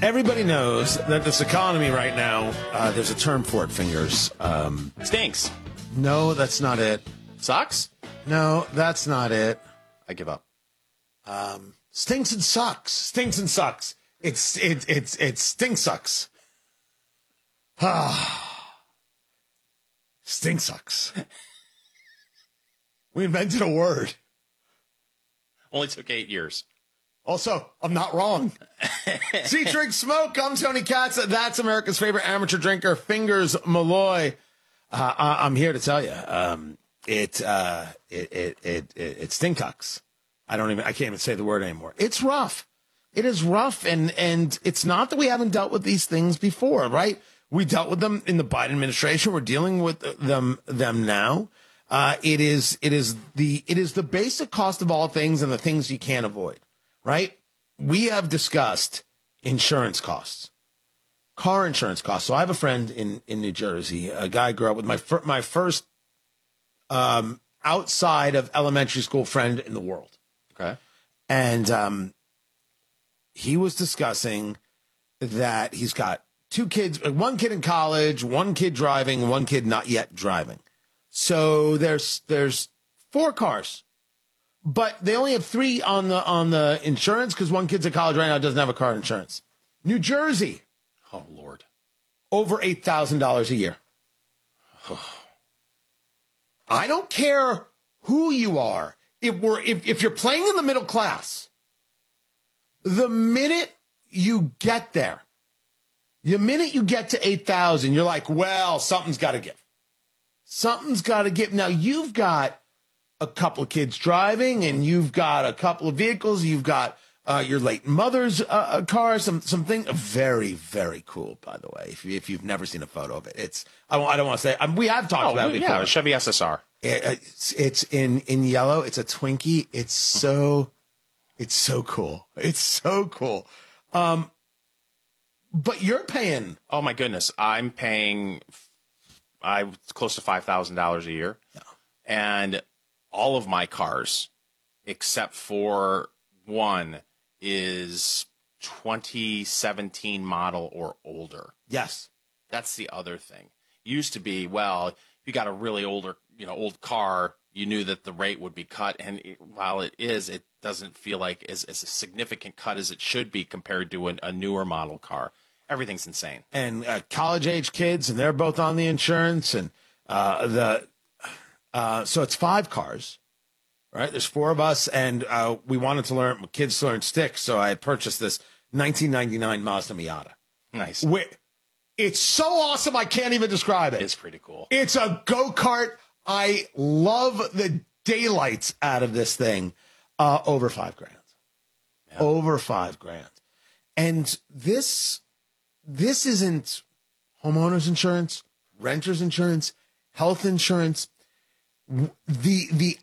Everybody knows that this economy right now, there's a term for it, Fingers. Stinks. No, that's not it. Sucks? No, that's not it. I give up. Stinks and sucks. Stinks and sucks. It stink sucks. Stink sucks. We invented a word. Only took 8 years. Also, I'm not wrong. See, drink, smoke. I'm Tony Katz. That's America's favorite amateur drinker, Fingers Malloy. I'm here to tell you, it stinkucks. I can't even say the word anymore. It's rough. It is rough, and it's not that we haven't dealt with these things before, right? We dealt with them in the Biden administration. We're dealing with them now. It is the basic cost of all things and the things you can't avoid, right? We have discussed insurance costs, car insurance costs. So I have a friend in New Jersey, a guy I grew up with, my first outside of elementary school friend in the world. Okay. And he was discussing that he's got 2 kids, one kid in college, one kid driving, one kid not yet driving. So there's 4 cars, but they only have 3 on the insurance because one kid's in college right now, doesn't have a car insurance. New Jersey. Oh, Lord. Over $8,000 a year. I don't care who you are. If you're playing in the middle class, the minute you get there, the minute you get to 8,000, you're like, well, something's got to give. Something's got to give. Now, you've got a couple of kids driving, and you've got a couple of vehicles. You've got your late mother's car, something very, very cool, by the way, if you've never seen a photo of it. I don't want to say, we have talked about it before. Yeah, a Chevy SSR. It's in yellow. It's a Twinkie. It's so cool. It's so cool. But you're paying. Oh, my goodness. I'm paying close to $5,000 a year. Yeah. And all of my cars, except for one, is 2017 model or older. Yes. That's the other thing. Used to be, well, if you got a really old car, you knew that the rate would be cut. And while it doesn't feel like as a significant cut as it should be compared to a newer model car. Everything's insane. And college-age kids, and they're both on the insurance. And so it's 5 cars, right? There's 4 of us, and we wanted to learn kids to learn stick, so I purchased this 1999 Mazda Miata. Nice. It's so awesome, I can't even describe it. It's pretty cool. It's a go-kart. I love the daylights out of this thing. Over $5,000. Yeah. Over $5,000. And this isn't homeowners insurance, renters insurance, health insurance. The